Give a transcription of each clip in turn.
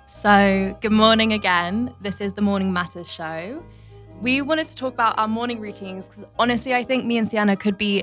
So, good morning again. This is the Morning Matters show. We wanted to talk about our morning routines because honestly, I think me and Sienna could be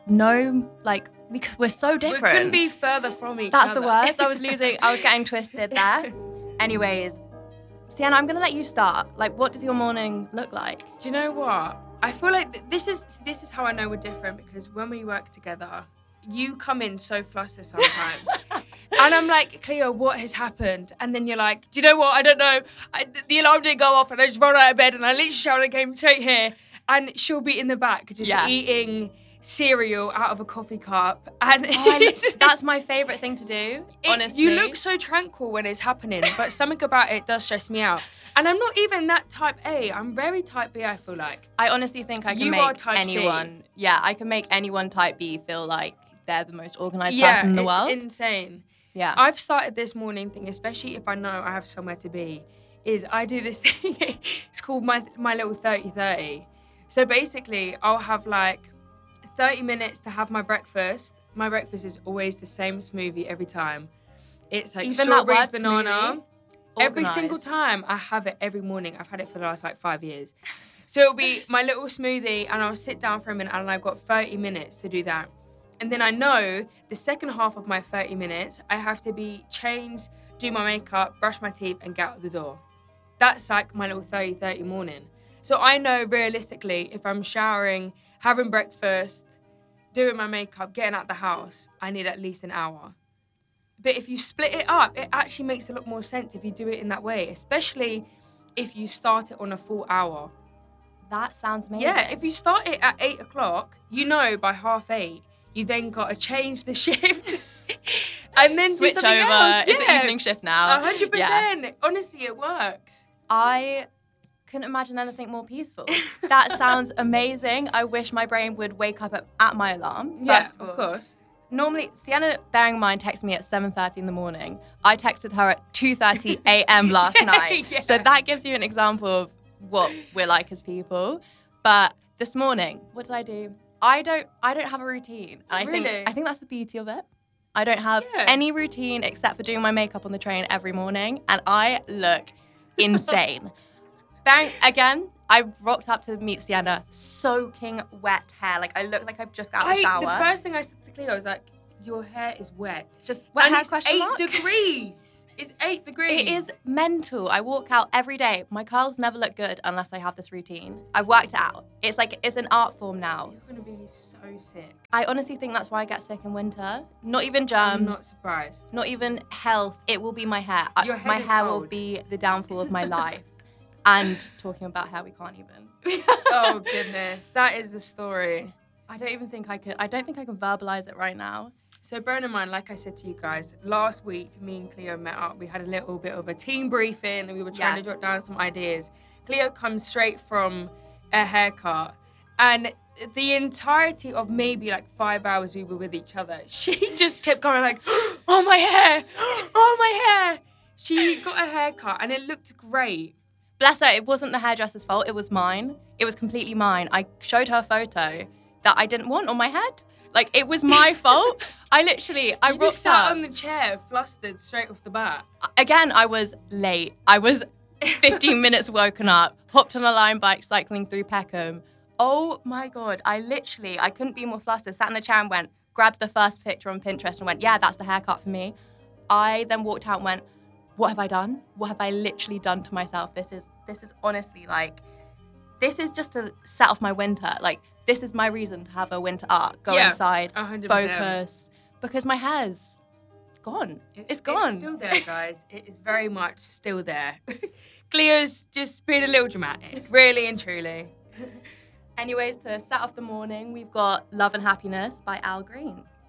because we're so different. We couldn't be further from each That's other. the words. I was getting twisted there. Anyways, Sienna, I'm going to let you start. Like, what does your morning look like? Do you know what? I feel like this is how I know we're different, because when we work together, you come in so flustered sometimes. And I'm like, Cleo, what has happened? And then you're like, do you know what? I don't know. The alarm didn't go off and I just rolled out of bed and I literally showered and came straight here. And she'll be in the back just eating cereal out of a coffee cup. And that's my favourite thing to do, honestly. You look so tranquil when it's happening, but something about it does stress me out. And I'm not even that type A. I'm very type B, I feel like. I honestly think I can make anyone... C. Yeah, I can make anyone type B feel like they're the most organised person in the world. Yeah, it's insane. Yeah. I've started this morning thing, especially if I know I have somewhere to be, is I do this thing. It's called my little 30-30. So basically, I'll have like 30 minutes to have my breakfast. My breakfast is always the same smoothie every time. It's like even strawberries, banana. Smoothie? Every single time I have it every morning. I've had it for the last 5 years. So it'll be my little smoothie and I'll sit down for a minute and I've got 30 minutes to do that. And then I know the second half of my 30 minutes, I have to be changed, do my makeup, brush my teeth, and get out the door. That's like my little 30-30 morning. So I know realistically, if I'm showering, having breakfast, doing my makeup, getting out the house, I need at least an hour. But if you split it up, it actually makes a lot more sense if you do it in that way, especially if you start it on a full hour. That sounds amazing. Yeah, if you start it at 8 o'clock, you know by 8:30, you then got to change the shift and then switch do something over. Else. It's the evening shift now. 100%. Yeah. Honestly, it works. I couldn't imagine anything more peaceful. That sounds amazing. I wish my brain would wake up at my alarm. Yeah, of course. Normally, Sienna, bearing in mind, texted me at 7:30 in the morning. I texted her at 2:30 a.m. last night. Yeah. So that gives you an example of what we're like as people. But this morning, what did I do? I don't have a routine. And I think that's the beauty of it. I don't have any routine except for doing my makeup on the train every morning, and I look insane. Again, I rocked up to meet Sienna, soaking wet hair. Like, I look like I've just got out of the shower. The first thing I said to Cleo was like, your hair is wet. It's just wet and hair, it's question 8 mark? degrees. It's 8 degrees. It is mental. I walk out every day. My curls never look good unless I have this routine. I've worked it out. It's like, it's an art form now. You're going to be so sick. I honestly think that's why I get sick in winter. Not even germs. I'm not surprised. Not even health. It will be my hair. My hair will be the downfall of my life. And talking about hair, we can't even. Oh, goodness. That is the story. I don't think I can verbalize it right now. So bearing in mind, like I said to you guys, last week, me and Cleo met up. We had a little bit of a team briefing and we were trying to jot down some ideas. Cleo comes straight from a haircut. And the entirety of maybe like 5 hours we were with each other, she just kept going like, oh, my hair, oh, my hair. She got a haircut and it looked great. Bless her, it wasn't the hairdresser's fault, it was mine. It was completely mine. I showed her a photo that I didn't want on my head. Like, it was my fault. I just sat on the chair, flustered straight off the bat. Again, I was late. I was 15 minutes woken up, hopped on a Line bike cycling through Peckham. Oh my God, I couldn't be more flustered. Sat in the chair and went, grabbed the first picture on Pinterest and went, yeah, that's the haircut for me. I then walked out and went, what have I done? What have I literally done to myself? This is honestly like, this is just to set off my winter. Like, this is my reason to have a winter art. Go inside, 100%. Focus, because my hair's gone. It's gone. It's still there, guys. It is very much still there. Cleo's just being a little dramatic, really and truly. Anyways, to set off the morning, we've got Love and Happiness by Al Green.